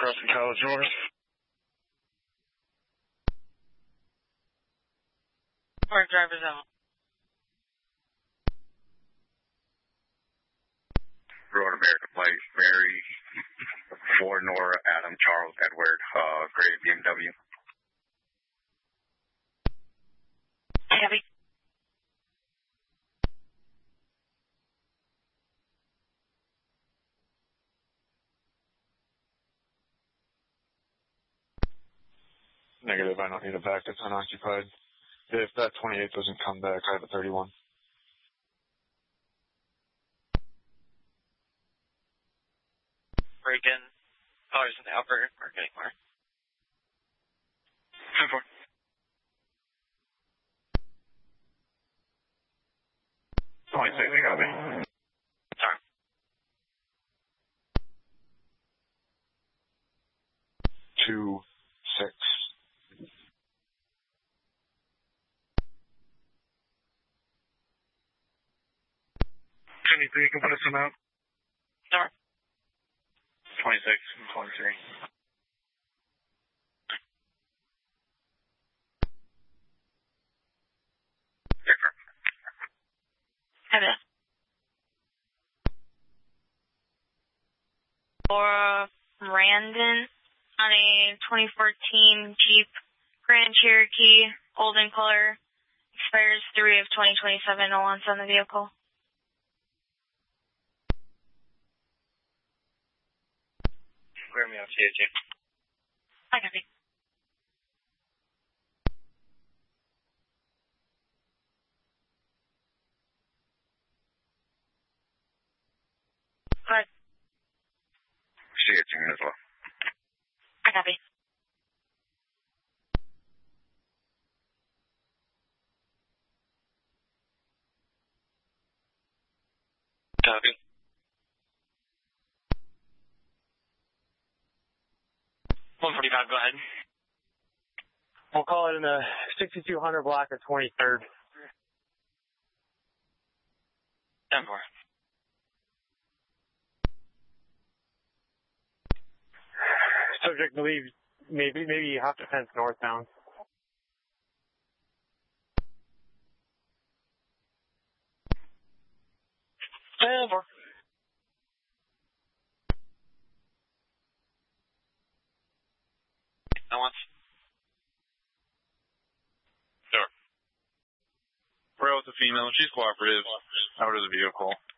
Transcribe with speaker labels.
Speaker 1: Crossing College North.
Speaker 2: Or driver's out.
Speaker 3: Road American Place, Mary, Ford, Nora, Adam, Charles, Edward, gray BMW.
Speaker 2: Heavy.
Speaker 1: Negative, I don't need a back. It's unoccupied. If that 28 doesn't come back, I have a 31.
Speaker 2: Break in. Callers in the upper are getting more.
Speaker 1: 10-4.
Speaker 3: 26, I got me.
Speaker 2: Sorry.
Speaker 1: 2, 6.
Speaker 3: Anything you can put us in out?
Speaker 2: Sorry.
Speaker 3: 26 and 23. Different.
Speaker 2: Heavy. Laura Brandon on a 2014 Jeep Grand Cherokee, golden color, expires 3 of 2027, no one's on the vehicle.
Speaker 3: Clear me out, THG.
Speaker 2: I copy. Go ahead.
Speaker 3: THG as well.
Speaker 2: I copy.
Speaker 3: Copy.
Speaker 2: 145, go ahead.
Speaker 4: We'll call it in the 6200 block of 23rd.
Speaker 2: 10-4.
Speaker 4: Subject believes maybe half the fence northbound.
Speaker 2: Over. That once.
Speaker 1: Sure. We're out with the female. She's cooperative. Out of the vehicle.